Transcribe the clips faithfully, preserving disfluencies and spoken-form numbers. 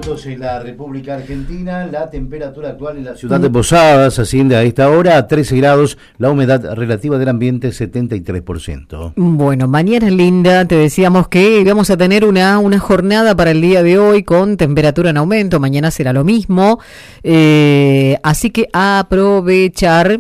minutos en la República Argentina. La temperatura actual en la ciudad de Posadas asciende a esta hora a trece grados, la humedad relativa del ambiente setenta y tres por ciento. Bueno, mañana linda, te decíamos que íbamos a tener una, una jornada para el día de hoy con temperatura en aumento, mañana será lo mismo, eh, así que a aprovechar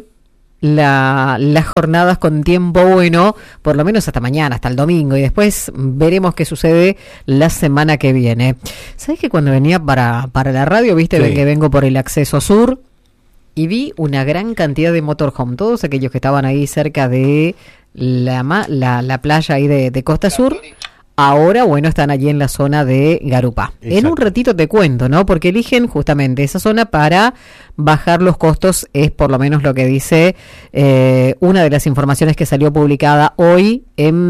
La, las jornadas con tiempo bueno, por lo menos hasta mañana, hasta el domingo, y después veremos qué sucede la semana que viene. ¿Sabes que cuando venía para, para la radio, viste, sí, que vengo por el acceso sur y vi una gran cantidad de motorhome, todos aquellos que estaban ahí cerca de la, la, la playa ahí de, de Costa Sur? Ahora, bueno, están allí en la zona de Garupá. Exacto. En un ratito te cuento, ¿no? Porque eligen justamente esa zona para bajar los costos, es por lo menos lo que dice eh, una de las informaciones que salió publicada hoy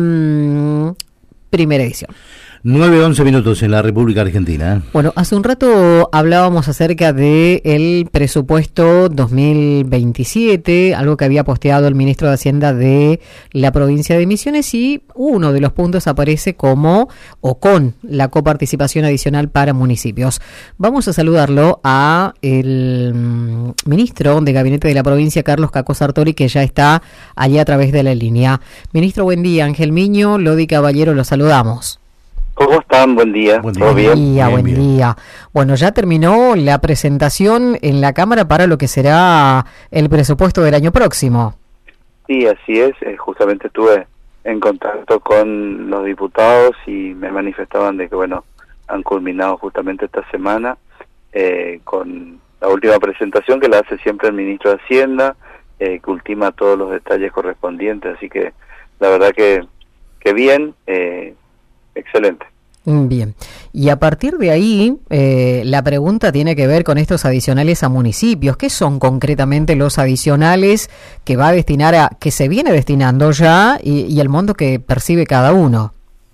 en Primera Edición. nueve once minutos en la República Argentina. Bueno, hace un rato hablábamos acerca de el presupuesto dos mil veintisiete, algo que había posteado el ministro de Hacienda de la provincia de Misiones, y uno de los puntos aparece como o con la coparticipación adicional para municipios. Vamos a saludarlo a el ministro de Gabinete de la provincia, Carlos Caco Sartori, que ya está allí a través de la línea. Ministro, buen día. Ángel Miño, Lodi Caballero, lo saludamos. ¿Cómo están? Buen día. Buen día, bien? día bien, buen bien. día. Bueno, ya terminó la presentación en la Cámara para lo que será el presupuesto del año próximo. Sí, así es. Eh, justamente estuve en contacto con los diputados y me manifestaban de que, bueno, han culminado justamente esta semana eh, con la última presentación que la hace siempre el ministro de Hacienda, eh, que ultima todos los detalles correspondientes. Así que la verdad que, que bien. Eh, Excelente. Bien. Y a partir de ahí, eh, la pregunta tiene que ver con estos adicionales a municipios. ¿Qué son concretamente los adicionales que va a destinar a, que se viene destinando ya y, y el monto que percibe cada uno?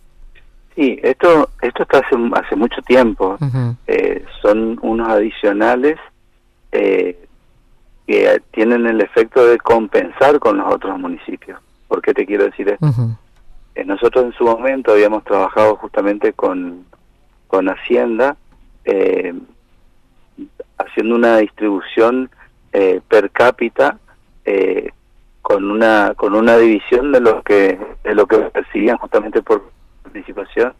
Sí, esto esto está hace, hace mucho tiempo. Uh-huh. Eh, son unos adicionales eh, que tienen el efecto de compensar con los otros municipios. ¿Por qué te quiero decir esto? Uh-huh. Nosotros en su momento habíamos trabajado justamente con, con Hacienda, eh, haciendo una distribución eh, per cápita eh, con una con una división de lo que de lo que percibían justamente por participación,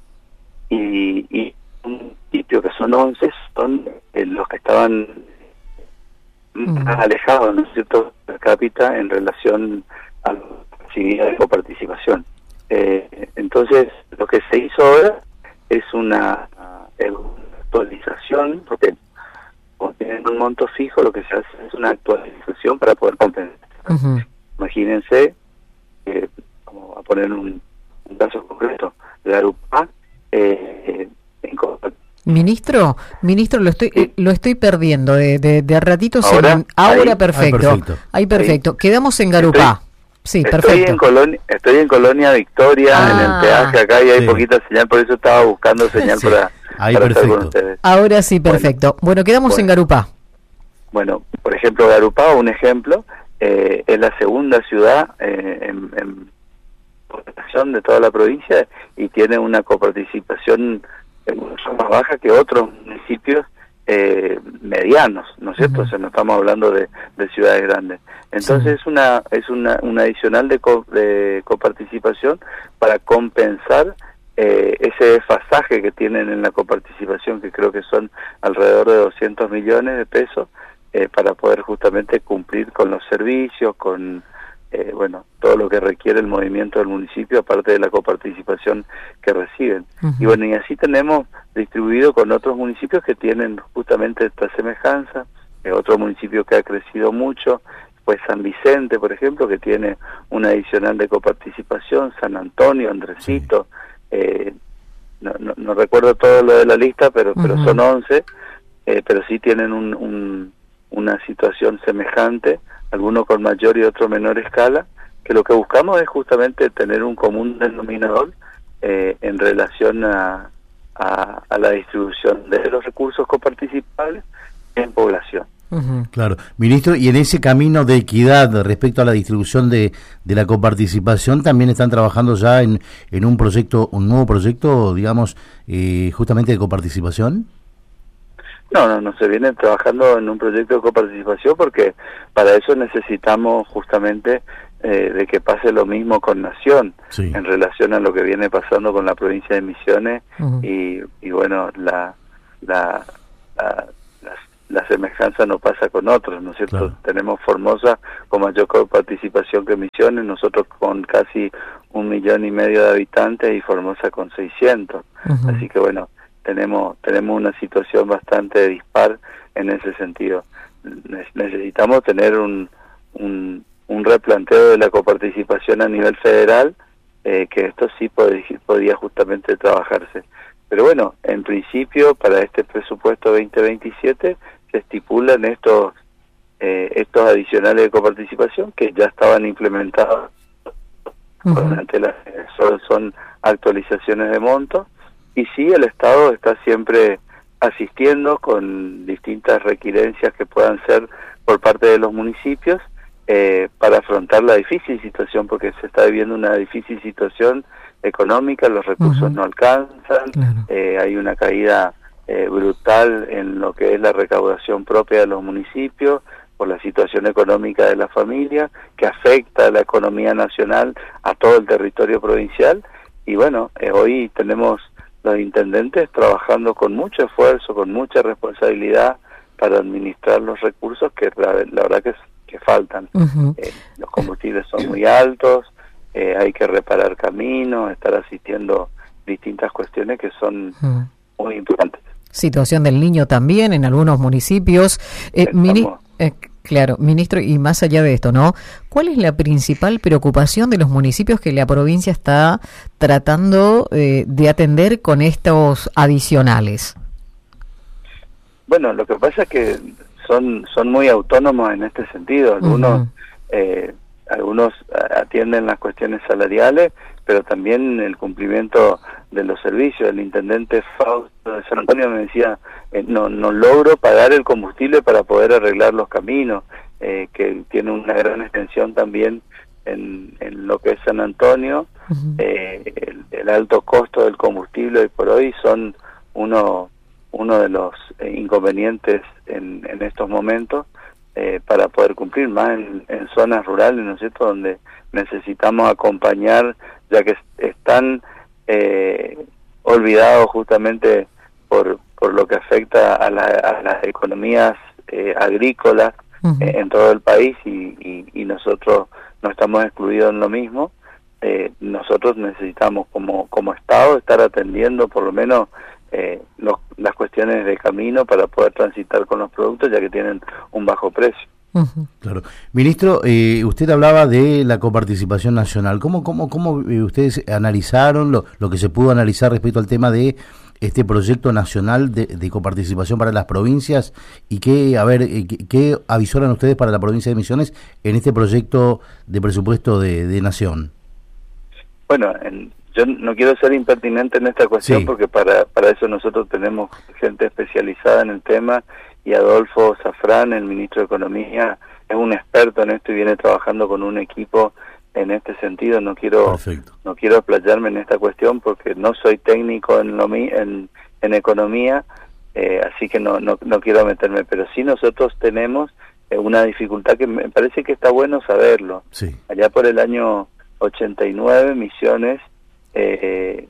y, y un sitio que son once son eh, los que estaban mm. más alejados, ¿no es cierto?, per cápita en relación a la posibilidad de coparticipación. Eh, entonces, lo que se hizo ahora es una, uh, una actualización, porque como tienen un monto fijo, lo que se hace es una actualización para poder compensar. Uh-huh. Imagínense, eh, como a poner un, un caso concreto, de Garupá, eh, en Ministro, ministro, lo estoy sí. eh, lo estoy perdiendo de, de, de ratito. Ahora, se me, ahora ahí, perfecto. Ahí perfecto. Ahí perfecto. Quedamos en Garupá. Estoy, Sí, estoy perfecto. En Colonia, estoy en Colonia Victoria, ah, en el peaje acá, y hay sí. poquita señal, por eso estaba buscando señal sí. para, Ahí para perfecto. estar con ustedes. Ahora sí, perfecto. Bueno, bueno quedamos bueno. en Garupá. Bueno, por ejemplo, Garupá, un ejemplo, eh, es la segunda ciudad eh, en, en población de toda la provincia y tiene una coparticipación mucho más baja que otros municipios eh, medianos, ¿no es cierto? Uh-huh. O sea, no estamos hablando de, de ciudades grandes. Entonces sí. es una es una, una adicional de, co, de coparticipación para compensar eh, ese desfasaje que tienen en la coparticipación, que creo que son alrededor de doscientos millones de pesos, eh, para poder justamente cumplir con los servicios, con eh, bueno todo lo que requiere el movimiento del municipio, aparte de la coparticipación que reciben. Uh-huh. Y bueno, y así tenemos distribuido con otros municipios que tienen justamente esta semejanza, eh, otro municipio que ha crecido mucho, pues San Vicente, por ejemplo, que tiene una adicional de coparticipación, San Antonio, Andresito, sí. eh, no, no, no recuerdo todo lo de la lista, pero uh-huh. pero son once, eh, pero sí tienen un, un, una situación semejante, algunos con mayor y otro menor escala, que lo que buscamos es justamente tener un común denominador eh, en relación a, a, a la distribución de los recursos coparticipables en población. Uh-huh. Claro, ministro, y en ese camino de equidad respecto a la distribución de, de la coparticipación, también están trabajando ya en, en un proyecto, un nuevo proyecto, digamos, eh, justamente de coparticipación. No, no, no se viene trabajando en un proyecto de coparticipación porque para eso necesitamos justamente eh, de que pase lo mismo con Nación, sí, en relación a lo que viene pasando con la provincia de Misiones. Uh-huh. y, y bueno, la, la, la, la, la semejanza no pasa con otros, ¿no es cierto? Claro. Tenemos Formosa con mayor coparticipación que Misiones, nosotros con casi un millón y medio de habitantes y Formosa con seiscientos. Uh-huh. Así que bueno, tenemos tenemos una situación bastante dispar en ese sentido. Necesitamos tener un un, un replanteo de la coparticipación a nivel federal, eh, que esto sí podía, podía justamente trabajarse. Pero bueno, en principio para este presupuesto veinte veintisiete se estipulan estos eh, estos adicionales de coparticipación que ya estaban implementados. Uh-huh. Durante la, son, son actualizaciones de monto. Y sí, el Estado está siempre asistiendo con distintas requerencias que puedan ser por parte de los municipios eh, para afrontar la difícil situación, porque se está viviendo una difícil situación económica, los recursos uh-huh. no alcanzan, claro. eh, hay una caída eh, brutal en lo que es la recaudación propia de los municipios por la situación económica de la familia, que afecta a la economía nacional, a todo el territorio provincial, y bueno, eh, hoy tenemos los intendentes trabajando con mucho esfuerzo, con mucha responsabilidad para administrar los recursos que la, la verdad que, que faltan. Uh-huh. Eh, los combustibles son muy altos, eh, hay que reparar caminos, estar asistiendo distintas cuestiones que son uh-huh. muy importantes. Situación del niño también en algunos municipios. Eh, mini, eh, claro, ministro, y más allá de esto, ¿no? ¿Cuál es la principal preocupación de los municipios que la provincia está tratando eh, de atender con estos adicionales? Bueno, lo que pasa es que son son muy autónomos en este sentido. Algunos uh-huh. eh, algunos atienden las cuestiones salariales, pero también el cumplimiento de los servicios. El intendente Fausto de San Antonio me decía, eh, no no logro pagar el combustible para poder arreglar los caminos, eh, que tiene una gran extensión también en, en lo que es San Antonio. Uh-huh. eh, el, el alto costo del combustible hoy por hoy son uno uno de los eh, inconvenientes en, en estos momentos, eh, para poder cumplir más en, en zonas rurales, ¿no es cierto?, donde necesitamos acompañar, ya que están eh, olvidados justamente por por lo que afecta a, la, a las economías eh, agrícolas uh-huh. eh, en todo el país, y, y, y nosotros no estamos excluidos en lo mismo. Eh, nosotros necesitamos como como Estado estar atendiendo por lo menos eh, los, las cuestiones de camino para poder transitar con los productos, ya que tienen un bajo precio. Uh-huh. Claro. Ministro, eh, usted hablaba de la coparticipación nacional. ¿Cómo cómo cómo eh, ustedes analizaron lo, lo que se pudo analizar respecto al tema de este proyecto nacional de, de coparticipación para las provincias, y qué, a ver, eh, qué, qué avisoran ustedes para la provincia de Misiones en este proyecto de presupuesto de, de Nación? Bueno, en, yo no quiero ser impertinente en esta cuestión, sí, porque para para eso nosotros tenemos gente especializada en el tema, y Adolfo Zafrán, el ministro de Economía, es un experto en esto y viene trabajando con un equipo en este sentido. No quiero Perfecto. no quiero explayarme en esta cuestión porque no soy técnico en lo en, en economía, eh, así que no, no no quiero meterme, pero sí nosotros tenemos eh, una dificultad que me parece que está bueno saberlo. Sí. Allá por el año ochenta y nueve, Misiones eh,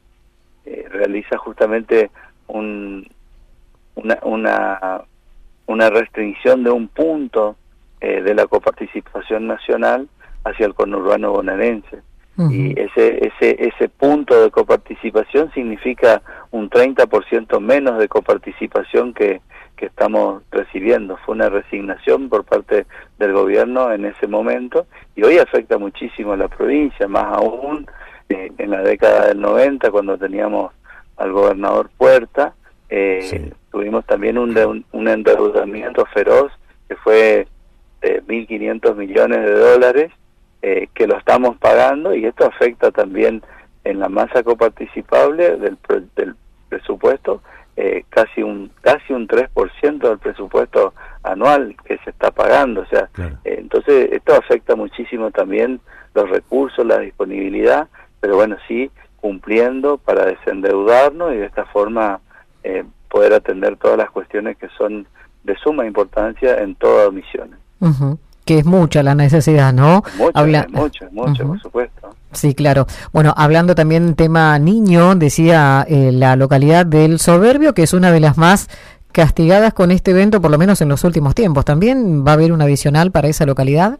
eh, realiza justamente un una una una restricción de un punto eh, de la coparticipación nacional hacia el conurbano bonaerense. Uh-huh. Y ese ese ese punto de coparticipación significa un treinta por ciento menos de coparticipación que que estamos recibiendo. Fue una resignación por parte del gobierno en ese momento, y hoy afecta muchísimo a la provincia, más aún eh, en la década del noventa, cuando teníamos al gobernador Puerta. Eh, sí. Tuvimos también un, de, un, un endeudamiento feroz que fue de mil quinientos millones de dólares, eh, que lo estamos pagando, y esto afecta también en la masa coparticipable del, del presupuesto, eh, casi un casi un tres por ciento del presupuesto anual que se está pagando. O sea, claro. eh, entonces esto afecta muchísimo también los recursos, la disponibilidad, pero bueno, sí cumpliendo para desendeudarnos y de esta forma Eh, poder atender todas las cuestiones que son de suma importancia en todas Misiones. Uh-huh. Que es mucha la necesidad, ¿no? Mucho, Habla... es mucho, es mucho, uh-huh. por supuesto. Sí, claro. Bueno, hablando también tema niño, decía eh, la localidad del Soberbio, que es una de las más castigadas con este evento, por lo menos en los últimos tiempos. ¿También va a haber un adicional para esa localidad?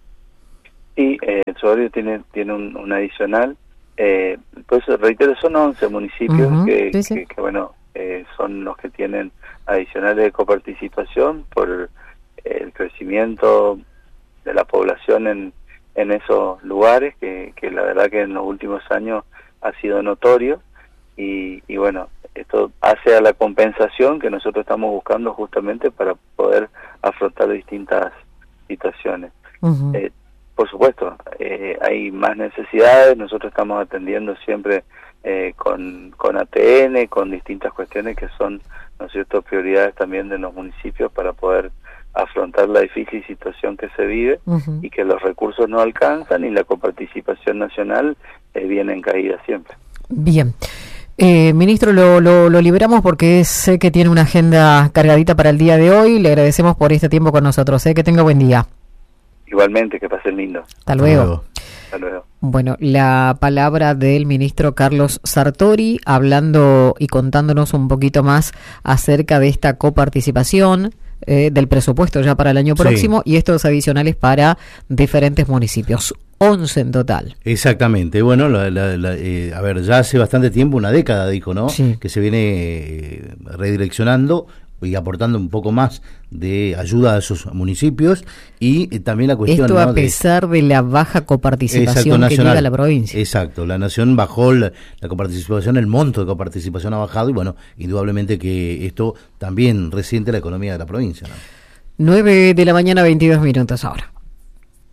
Sí, eh, el Soberbio tiene tiene un, un adicional. Eh, pues reitero, son once municipios uh-huh. que, sí, sí. que, que, bueno, eh, son los que tienen adicionales de coparticipación por el crecimiento de la población en, en esos lugares, que, que la verdad que en los últimos años ha sido notorio, y, y bueno, esto hace a la compensación que nosotros estamos buscando justamente para poder afrontar distintas situaciones. Uh-huh. Eh, por supuesto, eh, hay más necesidades, nosotros estamos atendiendo siempre eh, con, con A T N, con distintas cuestiones que son, ¿no es cierto?, prioridades también de los municipios para poder afrontar la difícil situación que se vive, uh-huh. y que los recursos no alcanzan y la coparticipación nacional eh, viene en caída siempre. Bien. Eh, ministro, lo, lo, lo liberamos porque sé que tiene una agenda cargadita para el día de hoy. Le agradecemos por este tiempo con nosotros. ¿eh? Que tenga buen día. Igualmente, que pasen lindo. Hasta luego. Hasta luego. Hasta luego. Bueno, la palabra del ministro Carlos Sartori, hablando y contándonos un poquito más acerca de esta coparticipación, eh, del presupuesto ya para el año próximo, sí. y estos adicionales para diferentes municipios. once en total. Exactamente. Bueno, la, la, la, eh, a ver, ya hace bastante tiempo, una década, dijo, ¿no? Sí. Que se viene eh, redireccionando y aportando un poco más de ayuda a esos municipios, y eh, también la cuestión... Esto, ¿no?, a pesar de, de la baja coparticipación exacto, que llega a la provincia. Exacto, la nación bajó la, la coparticipación, el monto de coparticipación ha bajado, y bueno, indudablemente que esto también resiente la economía de la provincia, ¿no? nueve de la mañana, veintidós minutos ahora.